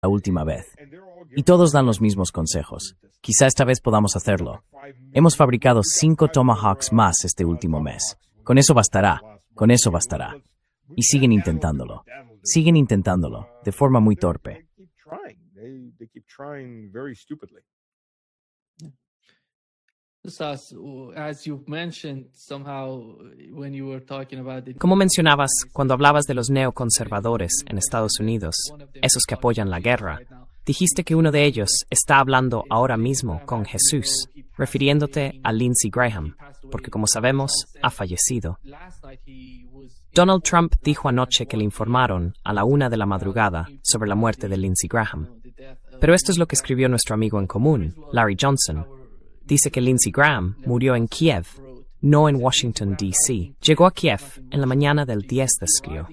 la última vez. Y todos dan los mismos consejos. Quizá esta vez podamos hacerlo. Hemos fabricado 5 Tomahawks más este último mes. Con eso bastará. Con eso bastará. Y siguen intentándolo. Siguen intentándolo, de forma muy torpe. Como mencionabas cuando hablabas de los neoconservadores en Estados Unidos, esos que apoyan la guerra, dijiste que uno de ellos está hablando ahora mismo con Jesús, refiriéndote a Lindsey Graham, porque como sabemos, ha fallecido. Donald Trump dijo anoche que le informaron a la 1 de la madrugada sobre la muerte de Lindsey Graham. Pero esto es lo que escribió nuestro amigo en común, Larry Johnson. Dice que Lindsey Graham murió en Kiev, no en Washington, D.C. Llegó a Kiev en la mañana del 10 de Esclio.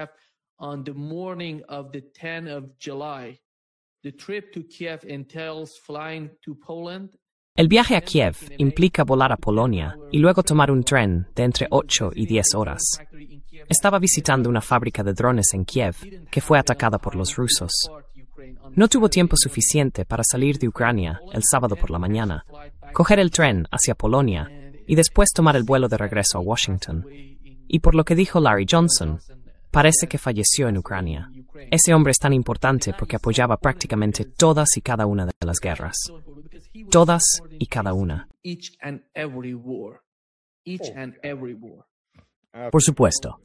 El viaje a Kiev implica volar a Polonia y luego tomar un tren de entre 8 y 10 horas. Estaba visitando una fábrica de drones en Kiev que fue atacada por los rusos. No tuvo tiempo suficiente para salir de Ucrania el sábado por la mañana, coger el tren hacia Polonia y después tomar el vuelo de regreso a Washington. Y por lo que dijo Larry Johnson, parece que falleció en Ucrania. Ese hombre es tan importante porque apoyaba prácticamente todas y cada una de las guerras. Todas y cada una. Por supuesto.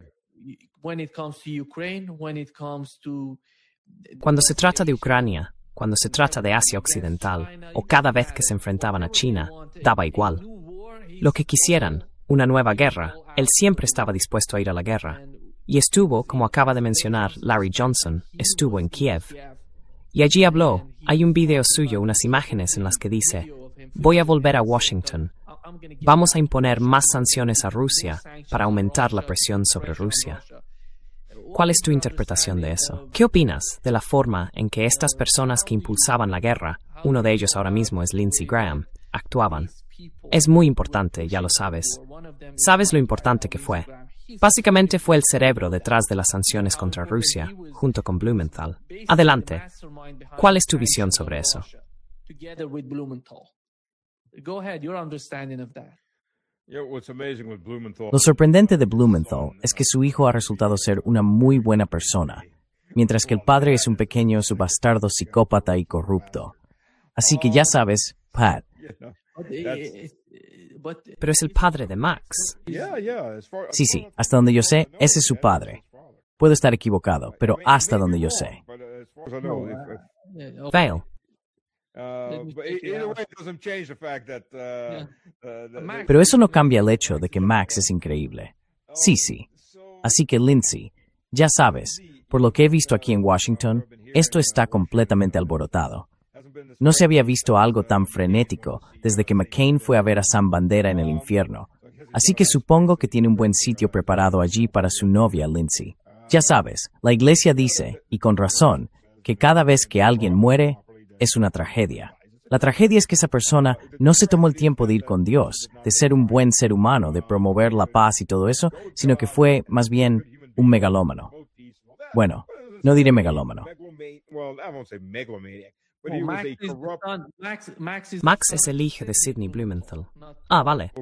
Cuando se trata de Ucrania, cuando se trata de Asia Occidental, o cada vez que se enfrentaban a China, daba igual. Lo que quisieran, una nueva guerra, él siempre estaba dispuesto a ir a la guerra. Y estuvo, como acaba de mencionar Larry Johnson, estuvo en Kiev. Y allí habló, hay un video suyo, unas imágenes en las que dice, voy a volver a Washington. Vamos a imponer más sanciones a Rusia para aumentar la presión sobre Rusia. ¿Cuál es tu interpretación de eso? ¿Qué opinas de la forma en que estas personas que impulsaban la guerra, uno de ellos ahora mismo es Lindsey Graham, actuaban? Es muy importante, ya lo sabes. ¿Sabes lo importante que fue? Básicamente fue el cerebro detrás de las sanciones contra Rusia, junto con Blumenthal. Adelante. ¿Cuál es tu visión sobre eso? Lo sorprendente de Blumenthal es que su hijo ha resultado ser una muy buena persona, mientras que el padre es un pequeño subastardo psicópata y corrupto. Así que ya sabes, Pat. Pero es el padre de Max. Sí, hasta donde yo sé, ese es su padre. Puedo estar equivocado, pero hasta donde yo sé. Vale. Pero eso no cambia el hecho de que Max es increíble. Sí. Así que Lindsey, ya sabes, por lo que he visto aquí en Washington, esto está completamente alborotado. No se había visto algo tan frenético desde que McCain fue a ver a Sam Bandera en el infierno. Así que supongo que tiene un buen sitio preparado allí para su novia, Lindsey. Ya sabes, la iglesia dice, y con razón, que cada vez que alguien muere, es una tragedia. La tragedia es que esa persona no se tomó el tiempo de ir con Dios, de ser un buen ser humano, de promover la paz y todo eso, sino que fue, más bien, un megalómano. Bueno, no diré megalómano. Max es el hijo de Sidney Blumenthal. Ah, vale.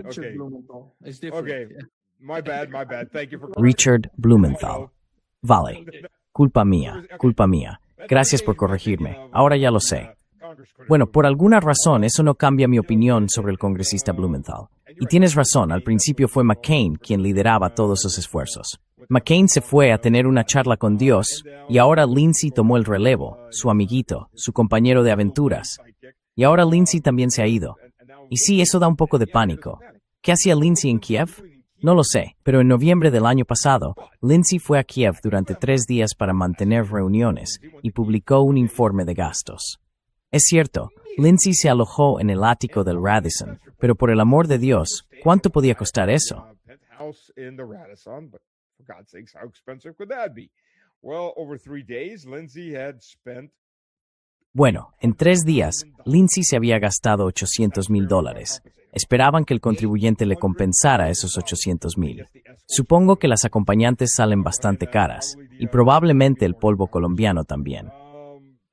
Richard Blumenthal. Vale. Culpa mía. Gracias por corregirme. Ahora ya lo sé. Bueno, por alguna razón eso no cambia mi opinión sobre el congresista Blumenthal. Y tienes razón, al principio fue McCain quien lideraba todos esos esfuerzos. McCain se fue a tener una charla con Dios y ahora Lindsey tomó el relevo, su amiguito, su compañero de aventuras. Y ahora Lindsey también se ha ido. Y sí, eso da un poco de pánico. ¿Qué hacía Lindsey en Kiev? No lo sé, pero en noviembre del año pasado, Lindsey fue a Kiev durante 3 días para mantener reuniones y publicó un informe de gastos. Es cierto, Lindsey se alojó en el ático del Radisson, pero por el amor de Dios, ¿cuánto podía costar eso? Bueno, en 3 días, Lindsey se había gastado $800,000. Esperaban que el contribuyente le compensara esos $800,000. Supongo que las acompañantes salen bastante caras, y probablemente el polvo colombiano también.